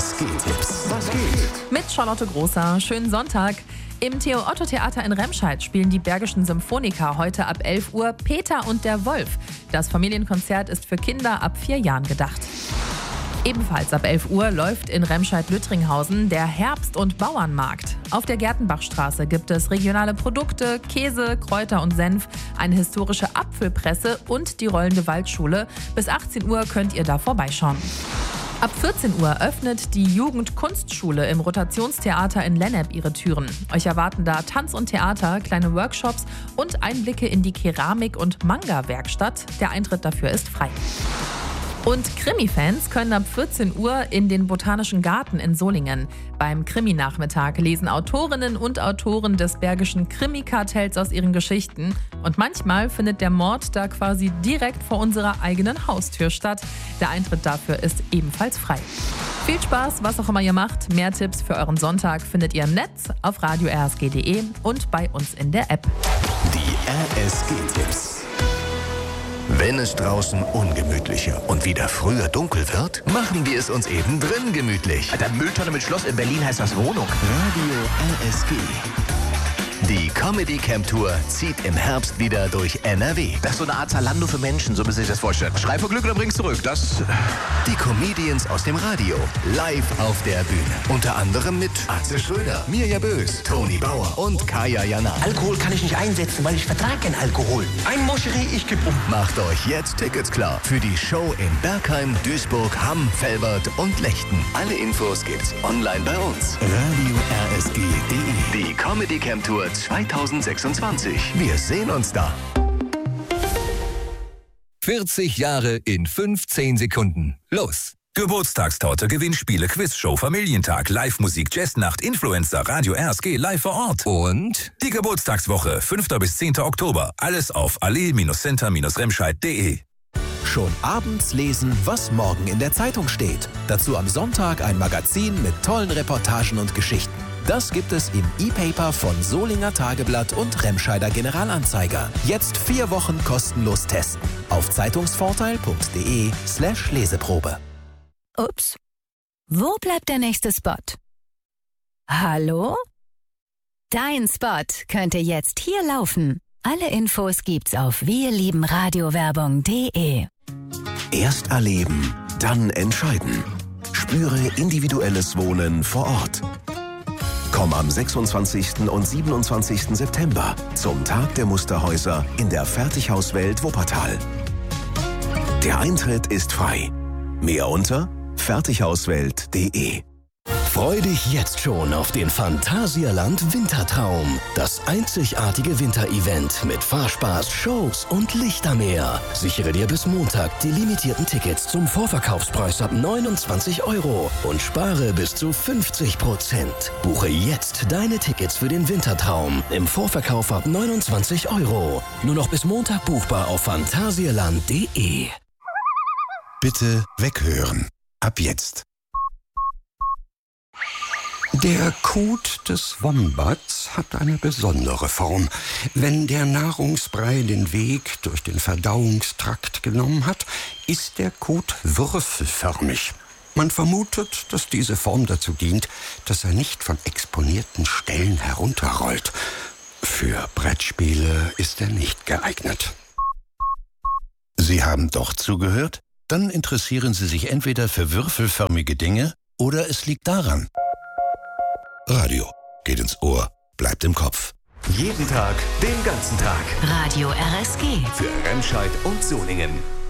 RSG-Tipps. Was geht? Mit Charlotte Großer. Schönen Sonntag. Im Theo-Otto-Theater in Remscheid spielen die Bergischen Symphoniker heute ab 11 Uhr Peter und der Wolf. Das Familienkonzert ist für Kinder ab 4 Jahren gedacht. Ebenfalls ab 11 Uhr läuft in Remscheid-Lüttringhausen der Herbst- und Bauernmarkt. Auf der Gertenbachstraße gibt es regionale Produkte, Käse, Kräuter und Senf, eine historische Apfelpresse und die rollende Waldschule. Bis 18 Uhr könnt ihr da vorbeischauen. Ab 14 Uhr öffnet die Jugendkunstschule im Rotationstheater in Lennep ihre Türen. Euch erwarten da Tanz und Theater, kleine Workshops und Einblicke in die Keramik- und Manga-Werkstatt. Der Eintritt dafür ist frei. Und Krimi-Fans können ab 14 Uhr in den Botanischen Garten in Solingen. Beim Krimi-Nachmittag lesen Autorinnen und Autoren des Bergischen Krimi-Kartells aus ihren Geschichten. Und manchmal findet der Mord da quasi direkt vor unserer eigenen Haustür statt. Der Eintritt dafür ist ebenfalls frei. Viel Spaß, was auch immer ihr macht. Mehr Tipps für euren Sonntag findet ihr im Netz auf radio-rsg.de und bei uns in der App. Die RSG-Tipps. Wenn es draußen ungemütlicher und wieder früher dunkel wird, machen wir es uns eben drin gemütlich. Alter, Mülltonne mit Schloss in Berlin heißt das Wohnung. Radio RSG. Die Comedy Camp Tour zieht im Herbst wieder durch NRW. Das ist so eine Art Zalando für Menschen, so müsst ihr sich das vorstellen. Schrei vor Glück oder bring's zurück. Das. Die Comedians aus dem Radio live auf der Bühne. Unter anderem mit Atze Schröder, Mirja Bös, Toni Bauer und Kaya Jana. Alkohol kann ich nicht einsetzen, weil ich vertrage keinen Alkohol. Ein Moscherie, ich geb um. Macht euch jetzt Tickets klar für die Show in Bergheim, Duisburg, Hamm, Velbert und Lechten. Alle Infos gibt's online bei uns. Radio RSG.de. Die Comedy Camp Tour 2026. Wir sehen uns da. 40 Jahre in 15 Sekunden. Los! Geburtstagstorte, Gewinnspiele, Quizshow, Familientag, Live-Musik, Jazznacht, Influencer, Radio RSG live vor Ort. Und die Geburtstagswoche, 5. bis 10. Oktober. Alles auf allee-center-remscheid.de. Schon abends lesen, was morgen in der Zeitung steht. Dazu am Sonntag ein Magazin mit tollen Reportagen und Geschichten. Das gibt es im E-Paper von Solinger Tageblatt und Remscheider Generalanzeiger. Jetzt 4 Wochen kostenlos testen. Auf zeitungsvorteil.de/Leseprobe. Ups. Wo bleibt der nächste Spot? Hallo? Dein Spot könnte jetzt hier laufen. Alle Infos gibt's auf wirliebenradiowerbung.de. Erst erleben, dann entscheiden. Spüre individuelles Wohnen vor Ort. Komm am 26. und 27. September zum Tag der Musterhäuser in der Fertighauswelt Wuppertal. Der Eintritt ist frei. Mehr unter fertighauswelt.de. Freu dich jetzt schon auf den Phantasialand Wintertraum. Das einzigartige Winterevent mit Fahrspaß, Shows und Lichtermeer. Sichere dir bis Montag die limitierten Tickets zum Vorverkaufspreis ab 29 € und spare bis zu 50%. Buche jetzt deine Tickets für den Wintertraum im Vorverkauf ab 29 €. Nur noch bis Montag buchbar auf phantasialand.de. Bitte weghören. Ab jetzt. Der Kot des Wombats hat eine besondere Form. Wenn der Nahrungsbrei den Weg durch den Verdauungstrakt genommen hat, ist der Kot würfelförmig. Man vermutet, dass diese Form dazu dient, dass er nicht von exponierten Stellen herunterrollt. Für Brettspiele ist er nicht geeignet. Sie haben doch zugehört? Dann interessieren Sie sich entweder für würfelförmige Dinge oder es liegt daran. Radio geht ins Ohr, bleibt im Kopf. Jeden Tag, den ganzen Tag. Radio RSG. Für Remscheid und Solingen.